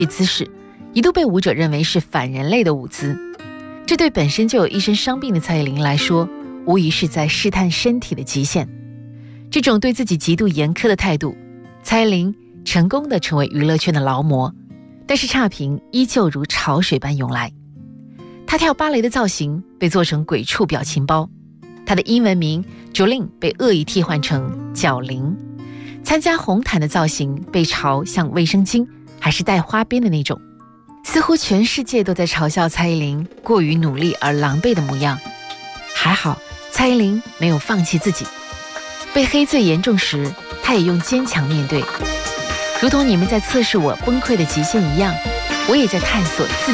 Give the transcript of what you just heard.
一姿势一度被舞者认为是反人类的舞姿。这对本身就有一身伤病的蔡依林来说，无疑是在试探身体的极限。这种对自己极度严苛的态度，蔡依林成功地成为娱乐圈的劳模，但是差评依旧如潮水般涌来。她跳芭蕾的造型被做成鬼畜表情包，她的英文名 Jolin 被恶意替换成角羚，参加红毯的造型被嘲像卫生巾，还是带花边的那种。似乎全世界都在嘲笑蔡依林过于努力而狼狈的模样。还好蔡依林没有放弃自己，被黑最严重时，她也用坚强面对。如同你们在测试我崩溃的极限一样，我也在探索自己